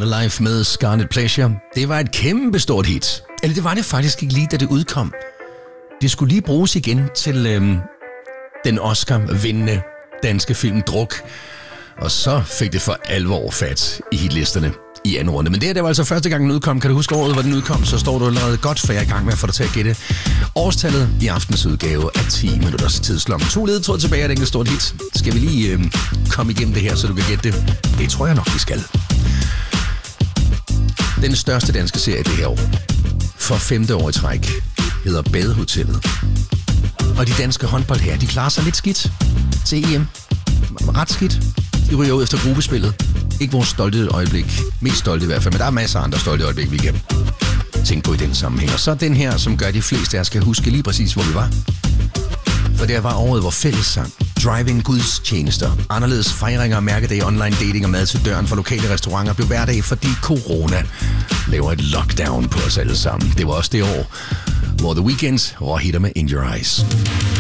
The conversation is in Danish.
Not Alive med Scarlet Pleasure. Det var et kæmpe stort hit. Eller det var det faktisk ikke lige, da det udkom. Det skulle lige bruges igen til den Oscar-vindende danske film Druk. Og så fik det for alvor fat i hitlisterne i anden runde. Men det var altså første gang, den udkom. Kan du huske året, hvor den udkom, så står du allerede godt, for jeg er i gang med at få dig til at gætte årstallet i aftens udgave af 10 minutters tidslomme. 2 ledetråd tilbage af det stort hit. Skal vi lige komme igennem det her, så du kan gætte det? Det tror jeg nok, vi skal. Den største danske serie det her år, for 5. år i træk, hedder Badehotellet. Og de danske håndboldherrer, de klarer sig lidt skidt til EM. Ret skidt. De ryger ud efter gruppespillet. Ikke vores stolte øjeblik. Mest stolte i hvert fald, men der er masser af andre stolte øjeblik, vi kan tænke på i den sammenhæng. Og så den her, som gør de fleste af jer skal huske lige præcis, hvor vi var. For det var året, hvor fællessang, drive-in gudstjenester, anderledes fejringer og mærkedage, online dating og mad til døren for lokale restauranter blev hverdag, fordi corona laver et lockdown på os alle sammen. Det var også det år, hvor The Weeknd råhitter med In Your Eyes.